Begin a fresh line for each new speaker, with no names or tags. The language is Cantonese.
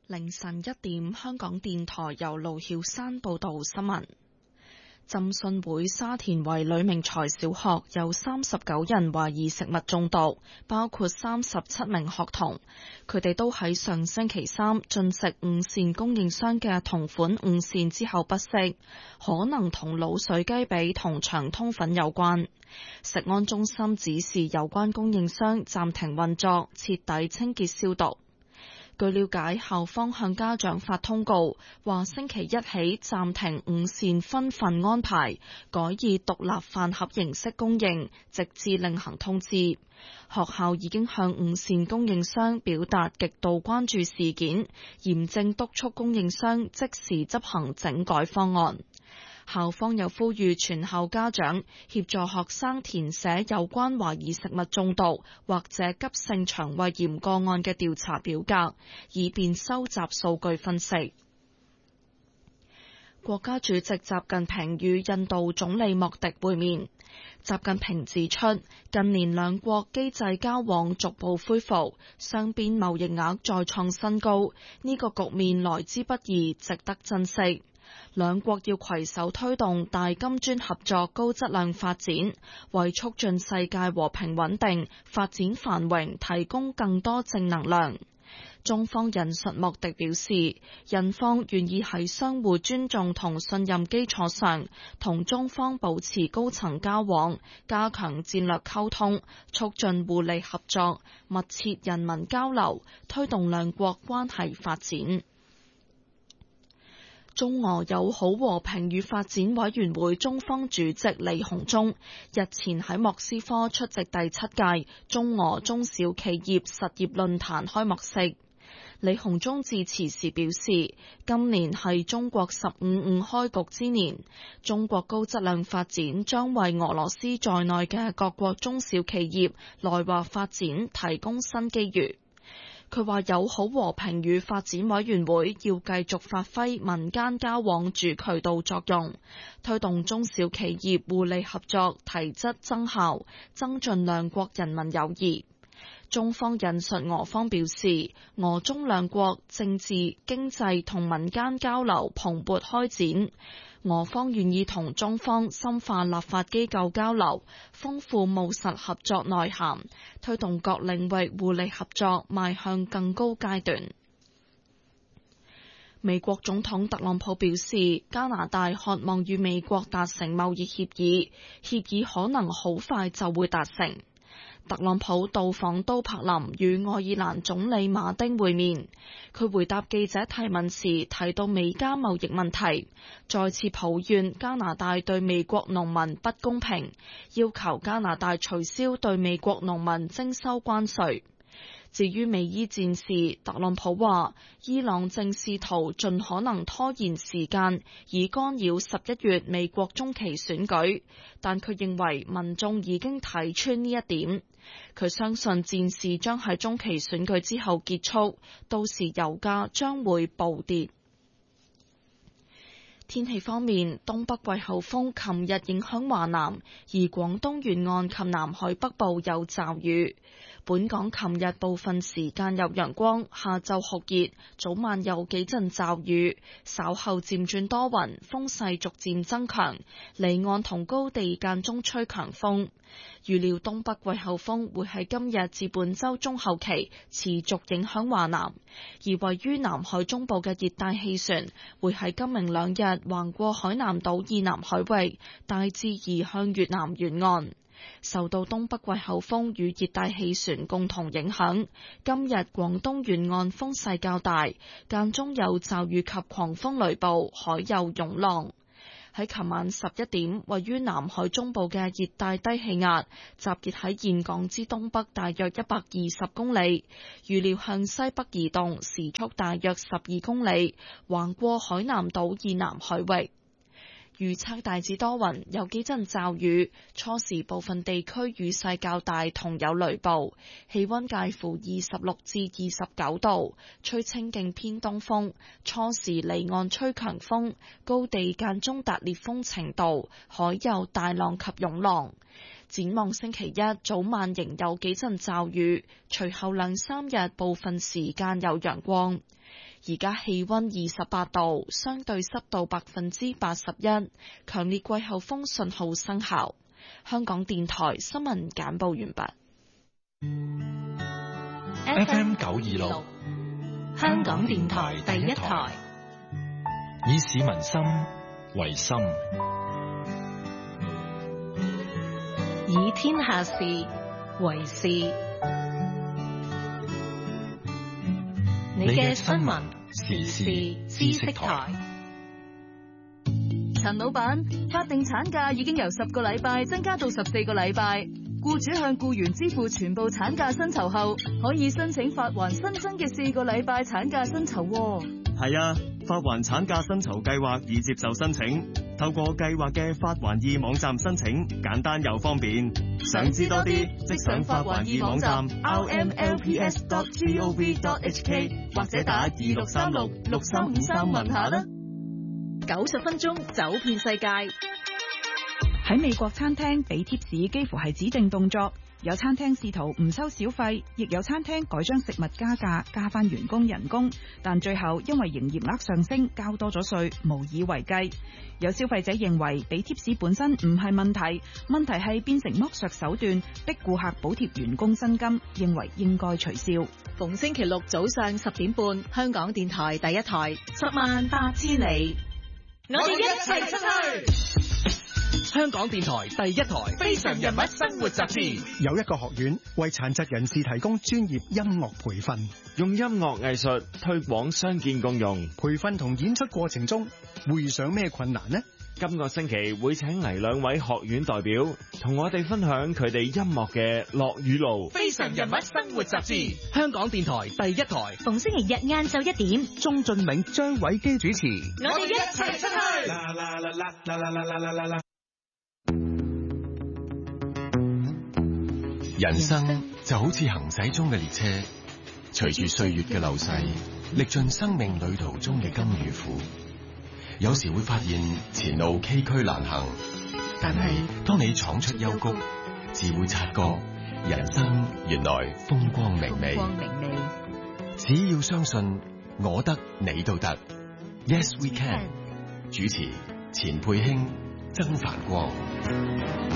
凌晨1點，香港電台由盧曉山報道新聞。浸信會沙田圍呂明才小學有39人懷疑食物中毒，包括37名學童。佢哋都喺上星期三進食午膳供應商嘅同款午膳之後不適，可能同滷水雞髀同長通粉有關。食安中心指示有關供應商暫停運作，徹底清潔消毒。據了解，校方向家長發通告，話星期一起暫停午膳分份安排，改以獨立飯盒形式供應，直至另行通知。學校已經向午膳供應商表達極度關注事件，嚴正督促供應商即時執行整改方案。校方又呼籲全校家長協助學生填寫有關懷疑食物中毒或者急性腸胃炎個案嘅調查表格，以便收集數據分析。國家主席習近平與印度總理莫迪會面。習近平指出，近年兩國經濟交往逐步恢復，雙邊貿易額再創新高，呢個局面來之不易，值得珍惜。兩國要攜手推動大金磚合作高質量發展，為促進世界和平穩定、發展繁榮提供更多正能量。中方引述莫迪表示，印方願意喺相互尊重同信任基礎上，同中方保持高層交往，加強戰略溝通，促進互利合作，密切人民交流，推動兩國關係發展。中俄友好和平與發展委員會中方主席李鴻忠日前喺莫斯科出席第7屆中俄中小企業實業論壇開幕式。李鴻忠致辭時表示，今年係中國15+5開局之年，中國高質量發展將為俄羅斯在內嘅各國中小企業來華發展提供新機遇。佢話友好和平與發展委員會要繼續發揮民間交往主渠道作用，推動中小企業互利合作提質增效，增進兩國人民友誼。中方引述俄方表示，俄中兩國政治、經濟同民間交流蓬勃開展，俄方願意同中方深化立法機構交流，豐富務實合作內涵，推動各領域互利合作邁向更高階段。美國總統特朗普表示，加拿大渴望與美國達成貿易協議，協議可能好快就會達成。特朗普到訪都柏林與愛爾蘭總理馬丁會面，佢回答記者提問時提到美加貿易問題，再次抱怨加拿大對美國農民不公平，要求加拿大取消對美國農民徵收關稅。至於美伊戰事，特朗普話伊朗正試圖盡可能拖延時間，以干擾11月美國中期選舉，但佢認為民眾已經睇穿呢一點。佢相信戰事將喺中期選舉之後結束，到時油價將會暴跌。天氣方面，東北季候風琴日影響華南，而廣東沿岸及南海北部有驟雨。本港琴日部分時間有陽光，下晝酷熱，早晚有幾陣驟雨，稍後漸轉多雲，風勢逐漸增強，離岸同高地間中吹強風。預料東北季候風會喺今日至本週中後期持續影響華南，而位於南海中部嘅熱帶氣旋會喺今明兩日橫過海南島以南海域，大致移向越南沿岸。受到東北季候風與熱帶氣旋共同影響，今日廣東沿岸風勢較大，間中有驟雨及狂風雷暴，海有湧浪。喺琴晚11點，位於南海中部嘅熱帶低氣壓集結喺峴港之東北大約120公里，預料向西北移動，時速大約12公里，橫過海南島以南海域。預測大致多雲，有幾陣驟雨，初時部分地區雨勢較大，同有雷暴，氣溫介乎26至29度，吹清勁偏東風，初時離岸吹強風，高地間中達烈風程度，海有大浪及湧浪。 展望星期一早晚仍有幾陣驟雨，隨後2-3日部分時間有陽光。而家氣溫28度，相對濕度81%，強烈季候風信號生效。香港電台新聞簡報完畢。
FM 926，香港電台第一台，以市民心為心，
以天下事為事。你嘅新聞時事知識台。
陳老闆，法定產假已經由10個禮拜增加到14個禮拜，僱主向僱員支付全部產假薪酬後，可以申請發還新增嘅4個禮拜產假薪酬。
係啊，發還產假薪酬計劃已接受申請，透過計劃嘅發還易網站申請，簡單又方便。想知多啲，即上發還易網站 rmlps.gov.hk 或者打2636-6353問下啦。
90分鐘走遍世界。
喺美國餐廳俾貼士幾乎係指定動作，有餐廳試圖唔收小費，亦有餐廳改將食物加價，加返員工人工，但最後因為營業額上升，交多咗稅，無以為繼。有消費者認為俾貼士本身唔係問題，問題係變成剝削手段，逼顧客補貼員工薪金，認為應該取消。
逢星期六早上10點半，香港電台第一台，108000里，我哋一齊出去。
香港電台第一台非常人物生活雜誌，
有一個學院為殘疾人士提供專業音樂培訓，
用音樂藝術推廣傷健共融。
培訓同演出過程中會遇上咩困難呢？
今個星期會請嚟2位學院代表，同我哋分享佢哋音樂嘅樂與怒。
非常人物生活雜誌，香港電台第一台，
逢星期日晏晝1點，
鍾俊銘、張偉基主持，
我哋一齊出去。
人生就好似行駛中嘅列車，隨住歲月嘅流逝，歷盡生命旅途中嘅甘與苦。有時會發現前路崎嶇難行，但係當你闖出幽谷，自會察覺人生原來風光明媚。只要相信我得你都得。Yes we can。主持錢佩卿、曾繁光。